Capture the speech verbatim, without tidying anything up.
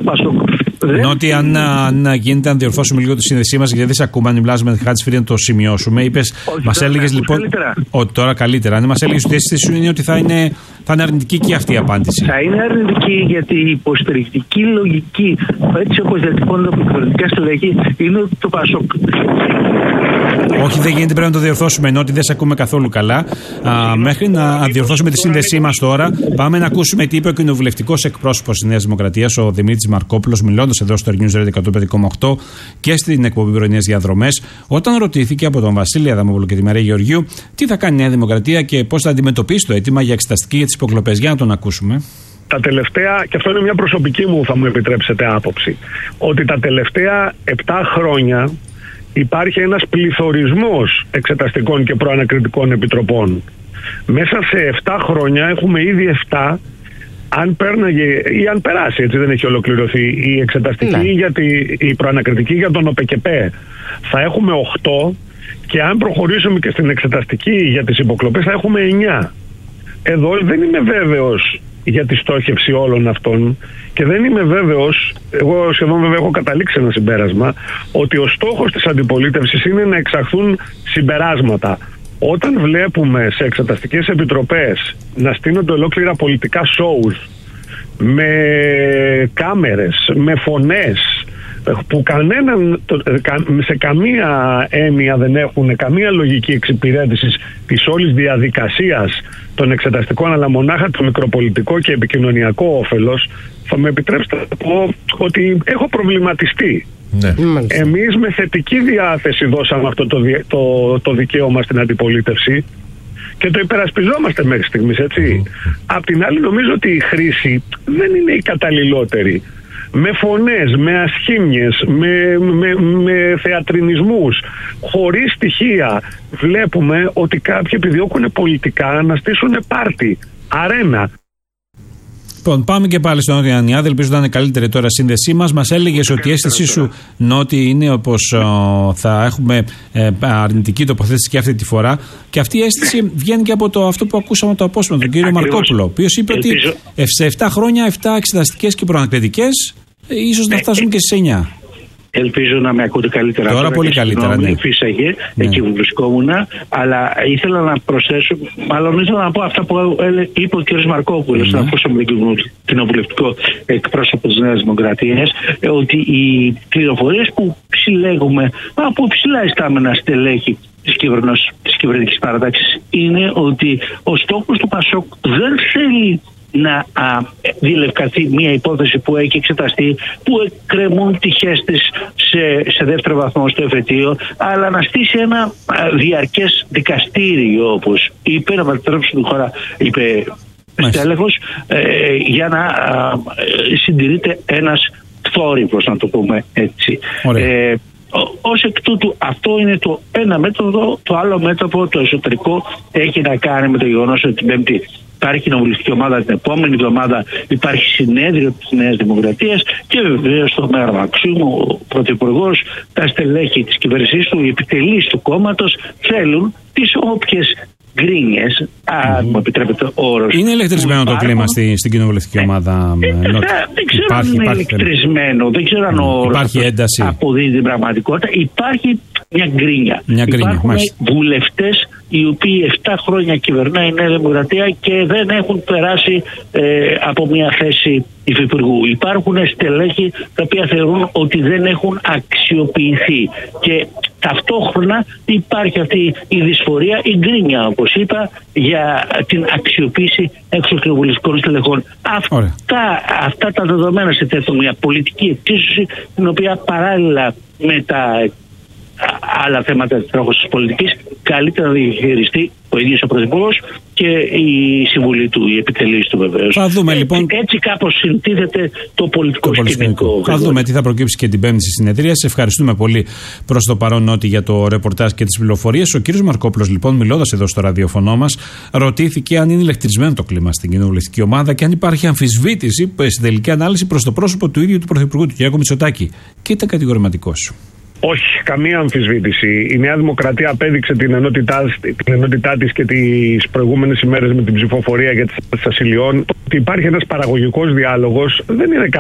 Πασόκ. Ενώ ότι αν, αν γίνεται να διορθώσουμε λίγο τη σύνδεσή μας, γιατί δεν σε ακούμε, αν μιλάς με τη Χάτσφρι, να το σημειώσουμε. Είπες, μας έλεγες λοιπόν. Καλύτερα. Ότι τώρα καλύτερα. Αν μας έλεγες ότι η αίσθηση σου είναι ότι θα είναι, θα είναι αρνητική και αυτή η απάντηση. Θα είναι αρνητική, γιατί η υποστηρικτική λογική, έτσι όπως διατυπώνονται από κυβερνητικά στελέχη, είναι ότι το Πασόκ. Όχι, δεν γίνεται, πρέπει να το διορθώσουμε. Ενώ ότι δεν σε ακούμε καθόλου καλά. Α, μέχρι να διορθώσουμε τη σύνδεσή μας τώρα, πάμε να ακούσουμε τι είπε ο κοινοβουλευτικός εκπρόσωπος της Νέας Δημοκρατίας, ο Δημήτρης Μαρκόπουλος, μιλώντας εδώ στο News Radio εκατόν πέντε κόμμα οκτώ και στην εκπομπή Πρωινές Διαδρομές, όταν ρωτήθηκε από τον Βασίλη Αδαμόπουλο και τη Μαρία Γεωργίου τι θα κάνει η Νέα Δημοκρατία και πώς θα αντιμετωπίσει το αίτημα για εξεταστική για τις υποκλοπές. Για να τον ακούσουμε. Τα τελευταία, και αυτό είναι μια προσωπική μου, θα μου επιτρέψετε, άποψη, ότι τα τελευταία επτά χρόνια υπάρχει ένας πληθωρισμός εξεταστικών και προανακριτικών επιτροπών. Μέσα σε επτά χρόνια έχουμε ήδη επτά. Αν πέρναγε ή αν περάσει, έτσι δεν έχει ολοκληρωθεί η εξεταστική, ναι, για τη, η προανακριτική για τον ΟΠΕΚΕΠΕ, θα έχουμε οκτώ, και αν προχωρήσουμε και στην εξεταστική για τις υποκλοπές θα έχουμε εννιά. Εδώ δεν είμαι βέβαιος για τη στόχευση όλων αυτών και δεν είμαι βέβαιος, εγώ σχεδόν βέβαια έχω καταλήξει ένα συμπέρασμα, ότι ο στόχος της αντιπολίτευσης είναι να εξαχθούν συμπεράσματα. Όταν βλέπουμε σε εξεταστικές επιτροπές να στείνονται ολόκληρα πολιτικά shows με κάμερες, με φωνές που κανέναν, σε καμία έννοια δεν έχουν καμία λογική εξυπηρέτησης της όλης διαδικασίας των εξεταστικών, αλλά μονάχα το μικροπολιτικό και επικοινωνιακό όφελος, θα με επιτρέψετε να πω ότι έχω προβληματιστεί. Ναι. Εμείς με θετική διάθεση δώσαμε αυτό το, το, το δικαίωμα στην αντιπολίτευση και το υπερασπιζόμαστε μέχρι στιγμής, έτσι. Mm. Απ' την άλλη νομίζω ότι η χρήση δεν είναι η καταλληλότερη. Με φωνές, με ασχήμιες, με, με, με θεατρινισμούς, χωρίς στοιχεία, βλέπουμε ότι κάποιοι επιδιώκουν πολιτικά να στήσουν πάρτι, αρένα. Λοιπόν, πάμε και πάλι στον Νότιο Ανιάδη. Ελπίζω να είναι καλύτερη τώρα η σύνδεσή μας. Μας έλεγες ότι η αίσθησή σου, Νότι, είναι όπως ο, θα έχουμε ε, αρνητική τοποθέτηση και αυτή τη φορά. Και αυτή η αίσθηση βγαίνει και από το, αυτό που ακούσαμε από το απόσπασμα, τον κύριο Ακριβώς. Μαρκόπουλο, ο οποίος είπε Ελπίζω. ότι σε επτά χρόνια, επτά εξεταστικές και προανακριτικές, ε, ίσως να φτάσουν και στις εννιά. Ελπίζω να με ακούτε καλύτερα. Τώρα πολύ καλύτερα, ναι. Φύσαγε, ναι. Εκεί που βρισκόμουν, αλλά ήθελα να προσθέσω, μάλλον ήθελα να πω αυτά που είπε ο κ. Μαρκόπουλος, mm-hmm. να ακούσαμε τον κοινοβουλευτικό εκπρόσωπο της Νέας Δημοκρατίας, ότι οι πληροφορίες που συλλέγουμε από ψηλά ιστάμενα στελέχη της, της κυβερνητικής παρατάξης είναι ότι ο στόχος του Πασόκ δεν θέλει να α, διελευκανθεί μια υπόθεση που έχει εξεταστεί, που εκκρεμούν τυχές της σε, σε δεύτερο βαθμό στο εφετείο, αλλά να στήσει ένα α, διαρκές δικαστήριο, όπως είπε, να μετατρέψει την χώρα, είπε στέλεχος, ε, για να α, συντηρείται ένας θόρυβος, να το πούμε έτσι. Ε, ως εκ τούτου, αυτό είναι το ένα μέτωπο. Το άλλο μέτωπο, το εσωτερικό, έχει να κάνει με το γεγονός ότι την Πέμπτη υπάρχει κοινοβουλευτική ομάδα, την επόμενη εβδομάδα υπάρχει συνέδριο της Νέας Δημοκρατίας και βεβαίως το Μέγαρο Μαξίμου, ο Πρωθυπουργός, τα στελέχη της κυβέρνησής του, οι επιτελείς του κόμματος θέλουν τις όποιες γκρίνιες, mm-hmm. αν μου επιτρέπετε ο όρος. Είναι ηλεκτρισμένο το κλίμα στη, στην κοινοβουλευτική ομάδα. Ε, ε, δεν ξέρω υπάρχει, αν είναι υπάρχει, ηλεκτρισμένο, δεν ξέρω αν ο όρος αποδίδει την πραγματικότητα. Υπάρχει μια γκρίνια. Μια γκρίνια. Υπάρχουν βουλευτές οι οποίοι επτά χρόνια κυβερνάει η Νέα Δημοκρατία και δεν έχουν περάσει ε, από μια θέση υφυπουργού. Υπάρχουν στελέχη τα οποία θεωρούν ότι δεν έχουν αξιοποιηθεί και ταυτόχρονα υπάρχει αυτή η δυσφορία, η γκρίνια, όπως είπα, για την αξιοποίηση εξωκοινοβουλευτικών στελεχών. Αυτά, αυτά τα δεδομένα σε θέτουν μια πολιτική εξίσωση, την οποία παράλληλα με τα άλλα θέματα της τρέχουσας πολιτικής καλύτερα να διαχειριστεί ο ίδιος ο Πρωθυπουργός και η συμβουλή του, η επιτελής του βεβαίως. Θα δούμε λοιπόν. Έτσι κάπως συντίθεται το πολιτικό το σκηνικό. Θα δούμε τι θα προκύψει και την Πέμπτη στη συνεδρία. Σε ευχαριστούμε πολύ προς το παρόν, Νότι, για το ρεπορτάζ και τις πληροφορίες. Ο κύριος Μαρκόπουλος, λοιπόν, μιλώντας εδώ στο ραδιοφωνό μας, ρωτήθηκε αν είναι ηλεκτρισμένο το κλίμα στην κοινοβουλευτική ομάδα και αν υπάρχει αμφισβήτηση στην τελική ανάλυση προς το πρόσωπο του ίδιου του Πρωθυπουργού, του κ. Μητσοτάκη. Και ήταν κατηγορηματικός. Όχι, καμία αμφισβήτηση. Η Νέα Δημοκρατία απέδειξε την ενότητά, την ενότητά της και τις προηγούμενες ημέρες με την ψηφοφορία για τις ασυλιών. Ότι υπάρχει ένας παραγωγικός διάλογος δεν είναι